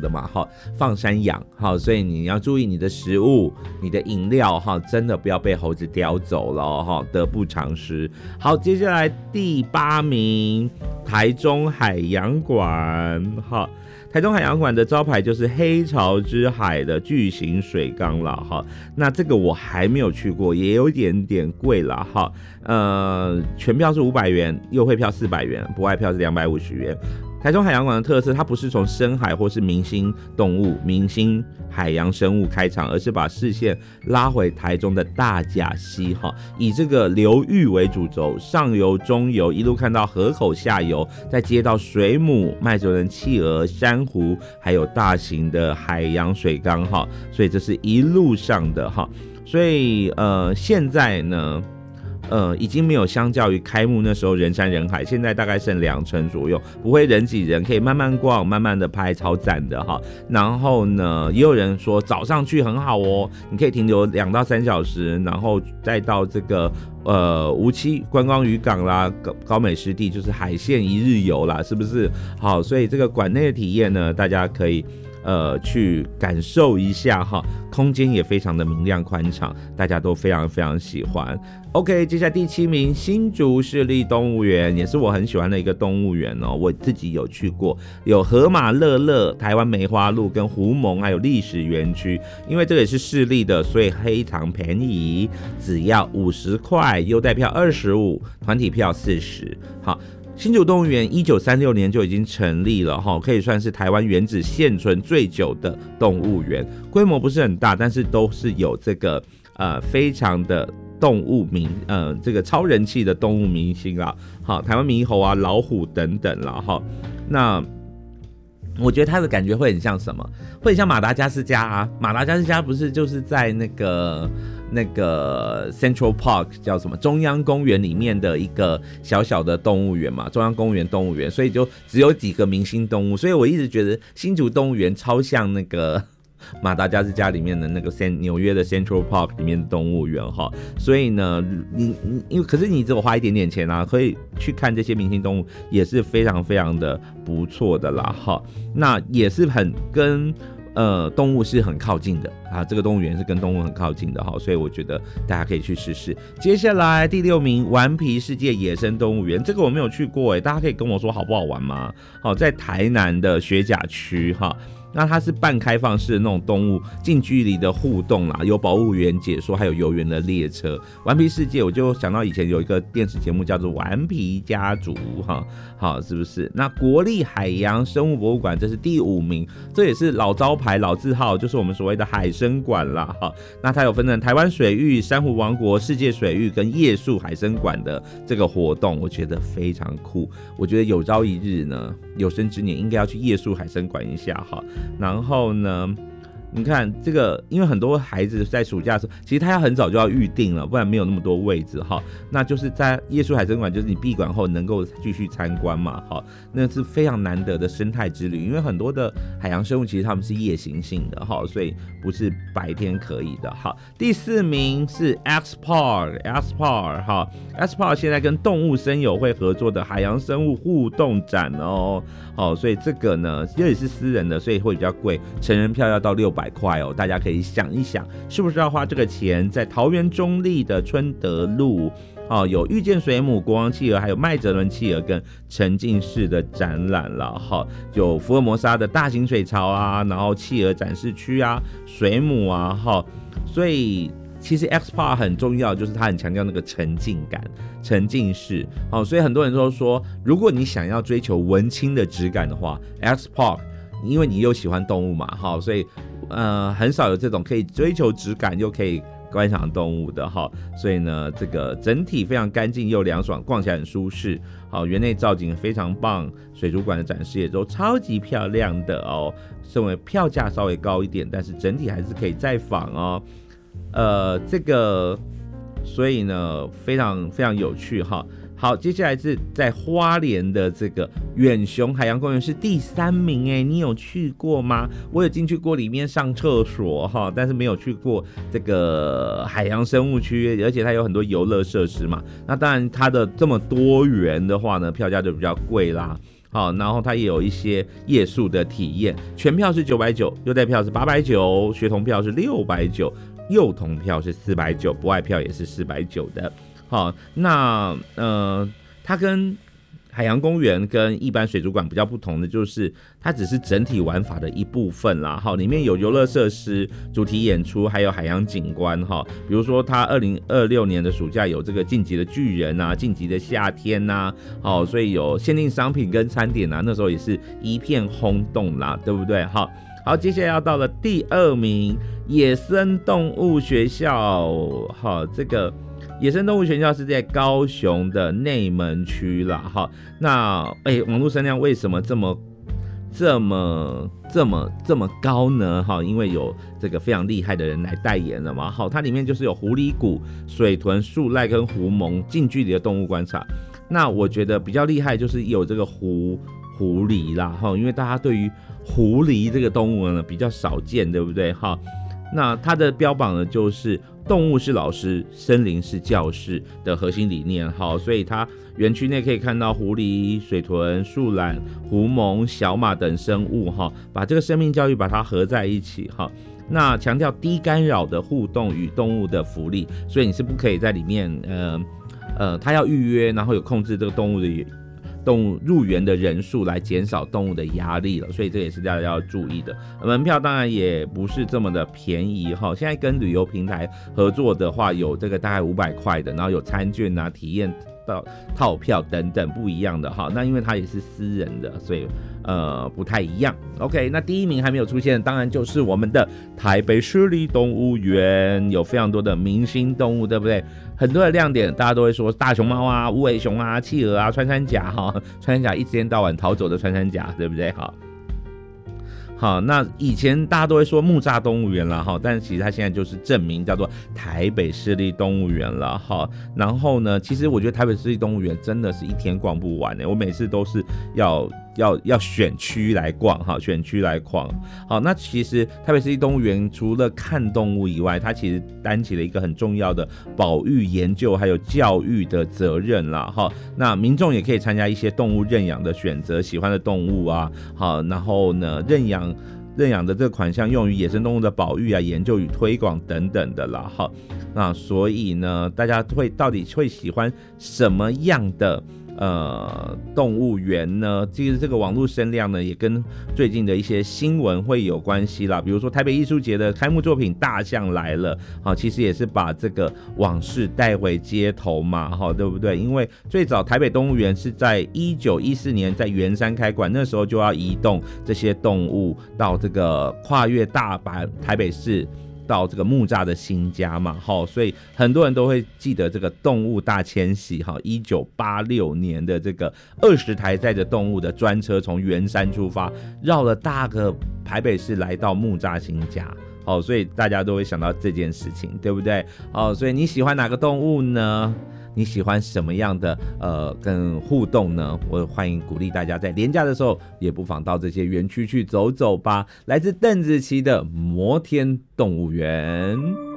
的嘛，放山养，所以你要注意你的食物、你的饮料，真的不要被猴子叼走了，得不偿失。好，接下来第8名，台中海洋馆。台中海洋馆的招牌就是黑潮之海的巨型水缸了，那这个我还没有去过，也有点点贵了，全票是500元，优惠票400元，不外票是250元。台中海洋馆的特色，它不是从深海或是明星动物、明星海洋生物开场，而是把视线拉回台中的大甲溪，以这个流域为主轴，上游、中游一路看到河口，下游再接到水母、麦哲伦企鹅、珊瑚，还有大型的海洋水缸，所以这是一路上的，所以现在呢，已经没有相较于开幕那时候人山人海，现在大概剩2成左右，不会人挤人，可以慢慢逛，慢慢的拍，超赞的哈。然后呢，也有人说早上去很好哦，你可以停留2到3小时，然后再到这个无期观光渔港啦，高美湿地就是海线一日游啦，是不是？好，所以这个馆内的体验呢，大家可以去感受一下哈，空间也非常的明亮宽敞，大家都非常非常喜欢。OK， 接下来第7名，新竹市立动物园，也是我很喜欢的一个动物园哦，我自己有去过，有河马乐乐、台湾梅花鹿跟狐獴，还有历史园区。因为这个也是市立的，所以非常便宜，只要50块，优待票25，团体票40。好。新竹动物园1936年就已经成立了，可以算是台湾原址现存最久的动物园，规模不是很大，但是都是有这个非常的动物这个超人气的动物明星啦，台湾猕猴啊、老虎等等啦，那我觉得它的感觉会很像什么？会很像马达加斯加啊！马达加斯加不是就是在那个 Central Park 叫什么中央公园里面的一个小小的动物园嘛，中央公园动物园，所以就只有几个明星动物，所以我一直觉得新竹动物园超像那个马达加斯加里面的那个纽约的 Central Park 里面的动物园哈，所以呢，可是你只有花一点点钱啊，可以去看这些明星动物，也是非常非常的不错的啦哈。那也是很跟动物是很靠近的啊，这个动物园是跟动物很靠近的哈，所以我觉得大家可以去试试。接下来第6名，顽皮世界野生动物园，这个我没有去过大家可以跟我说好不好玩吗？好，在台南的学甲区哈。那它是半开放式的那种动物近距离的互动啦，有保护员解说，还有游园的列车。顽皮世界我就想到以前有一个电视节目叫做顽皮家族哈，好，是不是？那国立海洋生物博物馆这是第5名，这也是老招牌老字号，就是我们所谓的海生馆啦哈。那它有分成台湾水域、珊瑚王国、世界水域跟夜宿海生馆的这个活动，我觉得非常酷。我觉得有朝一日呢，有生之年应该要去夜宿海生馆一下哈。然后呢，你看这个，因为很多孩子在暑假的时候，其实他要很早就要预定了，不然没有那么多位置哈。那就是在夜宿海生馆，就是你闭馆后能够继续参观嘛，哈，那是非常难得的生态之旅。因为很多的海洋生物其实他们是夜行性的哈，所以不是白天可以的哈。第4名是 X Park 哈 ，X Park 现在跟动物森友会合作的海洋生物互动展哦，好，所以这个呢也是私人的，所以会比较贵，成人票要到600块哦，大家可以想一想，是不是要花这个钱？在桃园中立的春德路，有遇见水母、国王企鹅，还有麦哲伦企鹅跟沉浸式的展览了哈，有福尔摩沙的大型水槽啊，然后企鹅展示区啊，水母啊哈，所以其实 X Park 很重要，就是它很强调那个沉浸感、沉浸式，所以很多人都说，如果你想要追求文青的质感的话 ，X Park， 因为你又喜欢动物嘛，所以很少有这种可以追求质感又可以观赏动物的哈，所以呢，这个整体非常干净又凉爽，逛起来很舒适。好，园内造景非常棒，水族馆的展示也都超级漂亮的哦。身为票价稍微高一点，但是整体还是可以再访哦。这个，所以呢，非常非常有趣哈。好，接下来是在花莲的这个远雄海洋公园是第3名你有去过吗？我有进去过里面上厕所哈，但是没有去过这个海洋生物区，而且它有很多游乐设施嘛。那当然它的这么多元的话呢，票价就比较贵啦。 好，然后它也有一些夜宿的体验，全票是990，优待票是890，学童票是690，幼童票是490，不爱票也是490的。好，那它跟海洋公园跟一般水族馆比较不同的就是，它只是整体玩法的一部分啦。好，里面有游乐设施、主题演出，还有海洋景观哈。比如说，它2026年的暑假有这个晋级的巨人啊、晋级的夏天呐，好，所以有限定商品跟餐点啊，那时候也是一片轰动啦，对不对？好，接下来要到了第2名，野生动物学校。好，这个野生动物学校是在高雄的内门区啦，哈，那网络声量为什么这么高呢？哈，因为有这个非常厉害的人来代言了嘛，好，它里面就是有狐狸谷、水豚、树獁跟狐獴近距离的动物观察。那我觉得比较厉害就是有这个狐狸啦，哈，因为大家对于狐狸这个动物呢比较少见，对不对？哈，那它的标榜呢就是动物是老师，森林是教室的核心理念。好，所以它园区内可以看到狐狸、水豚、树懒、狐獴、小马等生物，把这个生命教育把它合在一起。那强调低干扰的互动与动物的福利，所以你是不可以在里面它要预约，然后有控制这个动物入园的人数来减少动物的压力了，所以这也是大家要注意的。门票当然也不是这么的便宜哈，现在跟旅游平台合作的话，有这个大概500块的，然后有餐券啊、体验到套票等等不一样的哈。那因为它也是私人的，所以不太一样。OK， 那第1名还没有出现，当然就是我们的台北市立动物园，有非常多的明星动物，对不对？很多的亮点，大家都会说大熊猫啊、无尾熊啊、企鹅啊、穿山甲哈，穿山甲一天到晚逃走的穿山甲，对不对？好，那以前大家都会说木栅动物园啦，但其实它现在就是正名叫做台北市立动物园了。然后呢，其实我觉得台北市立动物园真的是一天逛不完我每次都是要选区来逛选区来逛。好，那其实台北市立动物园除了看动物以外，它其实担起了一个很重要的保育研究还有教育的责任啦。那民众也可以参加一些动物认养的选择，喜欢的动物啊，好，然后呢认养的这个款项用于野生动物的保育啊、研究与推广等等的啦。那所以呢，大家到底会喜欢什么样的动物园呢？其实这个网络声量呢，也跟最近的一些新闻会有关系啦。比如说台北艺术节的开幕作品《大象来了》，其实也是把这个往事带回街头嘛，对不对？因为最早台北动物园是在1914年在圆山开馆，那时候就要移动这些动物到这个跨越大阪、台北市。到这个木栅的新家嘛，所以很多人都会记得这个动物大迁徙，1986年的这个20台载着动物的专车从圆山出发，绕了大个台北市来到木栅新家。所以大家都会想到这件事情，对不对？所以你喜欢哪个动物呢？你喜欢什么样的跟互动呢？我欢迎鼓励大家在连假的时候也不妨到这些园区去走走吧。来自邓紫棋的摩天动物园。